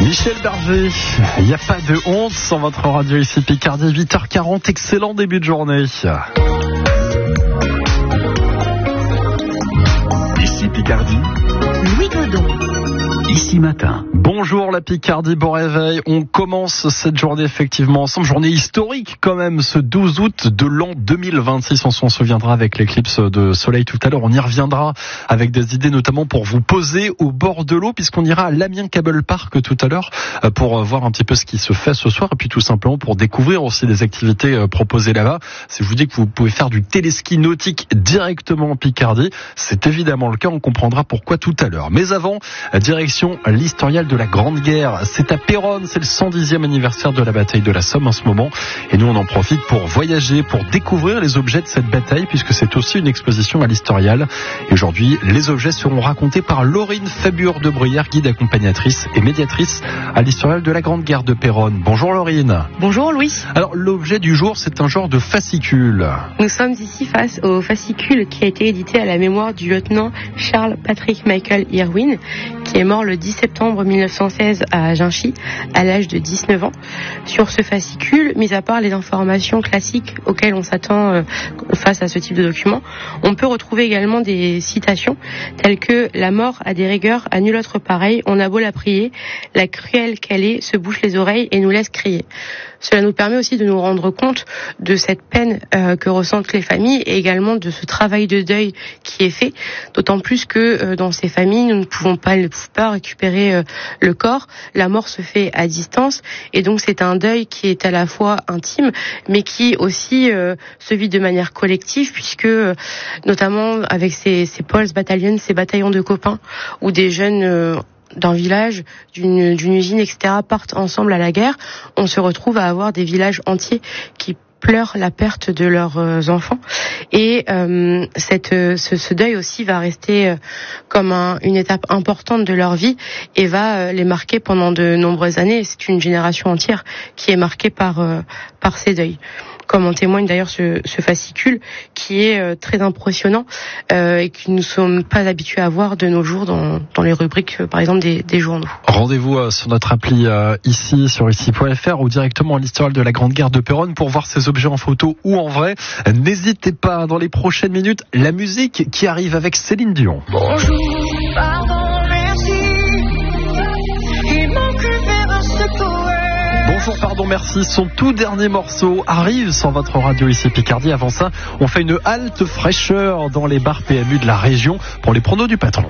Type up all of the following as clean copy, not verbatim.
Michel Berger, il n'y a pas de honte sur votre radio ici Picardie, 8h40, excellent début de journée. Ici Picardie, Louis Godon. Ici Matin. Bonjour la Picardie, bon réveil. On commence cette journée effectivement ensemble. Journée historique quand même, ce 12 août de l'an 2026. On s'en souviendra avec l'éclipse de soleil tout à l'heure. On y reviendra avec des idées notamment pour vous poser au bord de l'eau, puisqu'on ira à l'Amiens Cable Park tout à l'heure pour voir un petit peu ce qui se fait ce soir et puis tout simplement pour découvrir aussi des activités proposées là-bas. Si je vous dis que vous pouvez faire du téléski nautique directement en Picardie, c'est évidemment le cas. On comprendra pourquoi tout à l'heure. Mais avant, direction l'historial de la Grande Guerre. C'est à Péronne, c'est le 110e anniversaire de la bataille de la Somme en ce moment. Et nous, on en profite pour voyager, pour découvrir les objets de cette bataille, puisque c'est aussi une exposition à l'historial. Et aujourd'hui, les objets seront racontés par Laurine Fabure de Bruyère, guide accompagnatrice et médiatrice à l'historial de la Grande Guerre de Péronne. Bonjour Laurine. Bonjour Louis. Alors, l'objet du jour, c'est un genre de fascicule. Nous sommes ici face au fascicule qui a été édité à la mémoire du lieutenant Charles Patrick Michael Irwin, qui est mort le 10 septembre 1916 à Ginchy, à l'âge de 19 ans. Sur ce fascicule, mis à part les informations classiques auxquelles on s'attend face à ce type de document, on peut retrouver également des citations telles que « La mort a des rigueurs à nul autre pareil, on a beau la prier, la cruelle qu'elle est se bouche les oreilles et nous laisse crier ». Cela nous permet aussi de nous rendre compte de cette peine que ressentent les familles et également de ce travail de deuil qui est fait, d'autant plus que dans ces familles, nous ne pouvons pas récupérer le corps. La mort se fait à distance et donc c'est un deuil qui est à la fois intime mais qui aussi se vit de manière collective, puisque notamment avec ces Pulse Battalions, ces bataillons de copains où des jeunes d'un village, d'une usine, etc., partent ensemble à la guerre, on se retrouve à avoir des villages entiers qui pleurent la perte de leurs enfants. Et ce deuil aussi va rester comme une étape importante de leur vie et va les marquer pendant de nombreuses années. C'est une génération entière qui est marquée par ces deuils, comme en témoigne d'ailleurs ce fascicule qui est très impressionnant et que nous ne sommes pas habitués à voir de nos jours dans les rubriques, par exemple, des journaux. Rendez-vous sur notre appli ici, sur ici.fr ou directement à l'historial de la Grande Guerre de Péronne pour voir ces objets en photo ou en vrai. N'hésitez pas, dans les prochaines minutes, la musique qui arrive avec Céline Dion. Bonjour, pardon, merci. Il manque ce poème. Bonjour, pardon, merci. Son tout dernier morceau arrive sur votre radio ici Picardie. Avant ça, on fait une halte fraîcheur dans les bars PMU de la région pour les pronos du patron.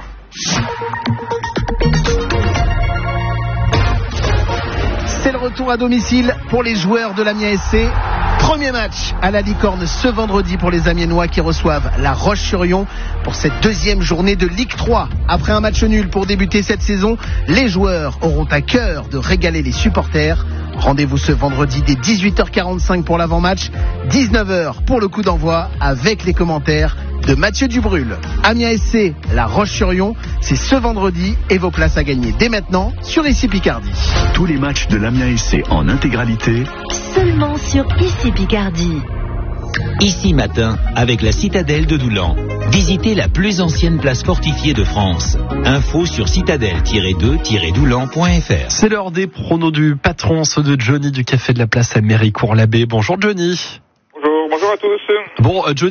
C'est le retour à domicile pour les joueurs de l'Amiens SC. Premier match à la Licorne ce vendredi pour les Amiénois qui reçoivent la Roche-sur-Yon pour cette deuxième journée de Ligue 3. Après un match nul pour débuter cette saison, les joueurs auront à cœur de régaler les supporters. Rendez-vous ce vendredi dès 18h45 pour l'avant-match, 19h pour le coup d'envoi avec les commentaires de Mathieu Dubrul. Amiens SC, la Roche-sur-Yon, c'est ce vendredi et vos places à gagner dès maintenant sur Ici Picardie. Tous les matchs de l'Amiens SC en intégralité, Seulement sur Ici Picardie. Ici Matin, avec la citadelle de Doulan. Visitez la plus ancienne place fortifiée de France. Info sur citadelle-2-doulan.fr. C'est l'heure des pronos du patron, ceux de Johnny du Café de la Place à Méricourt-l'Abbé. Bonjour Johnny. Bonjour à tous. Bon, Johnny.